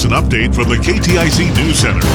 Here's an update from the KTIC News Center.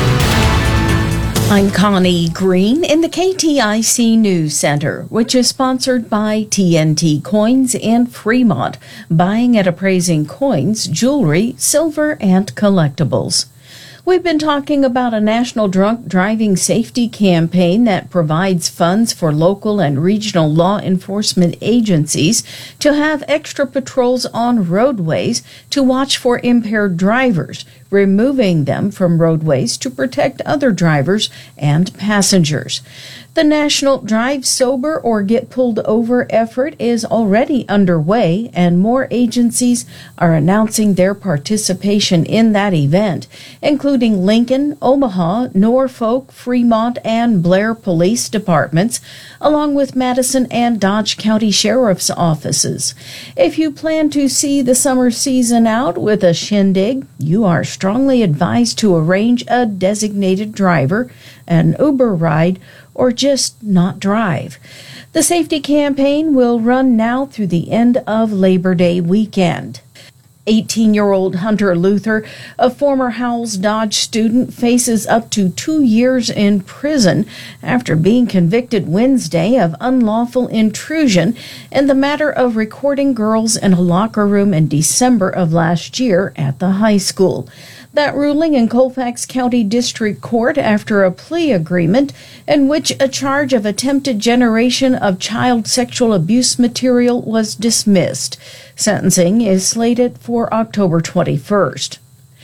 I'm Connie Green in the KTIC News Center, which is sponsored by TNT Coins and Fremont, buying at appraising coins, jewelry, silver, and collectibles. We've been talking about a national drunk driving safety campaign that provides funds for local and regional law enforcement agencies to have extra patrols on roadways to watch for impaired drivers, removing them from roadways to protect other drivers and passengers. The National Drive Sober or Get Pulled Over effort is already underway, and more agencies are announcing their participation in that event, including Lincoln, Omaha, Norfolk, Fremont, and Blair Police Departments, along with Madison and Dodge County Sheriff's Offices. If you plan to see the summer season out with a shindig, you are strongly advised to arrange a designated driver, an Uber ride, or just not drive. The safety campaign will run now through the end of Labor Day weekend. 18-year-old Hunter Luther, a former Howells Dodge student, faces up to 2 years in prison after being convicted Wednesday of unlawful intrusion in the matter of recording girls in a locker room in December of last year at the high school. That ruling in Colfax County District Court after a plea agreement in which a charge of attempted generation of child sexual abuse material was dismissed. Sentencing is slated for October 21st.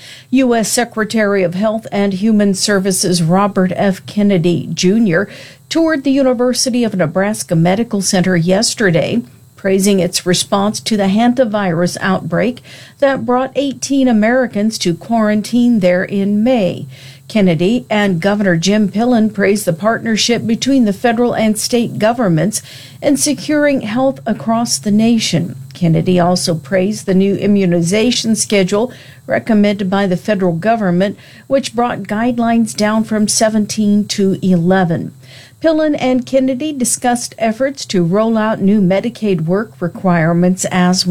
U.S. Secretary of Health and Human Services Robert F. Kennedy, Jr. toured the University of Nebraska Medical Center yesterday, praising its response to the hantavirus outbreak that brought 18 Americans to quarantine there in May. Kennedy and Governor Jim Pillen praised the partnership between the federal and state governments in securing health across the nation. Kennedy also praised the new immunization schedule recommended by the federal government, which brought guidelines down from 17 to 11. Pillen and Kennedy discussed efforts to roll out new Medicaid work requirements as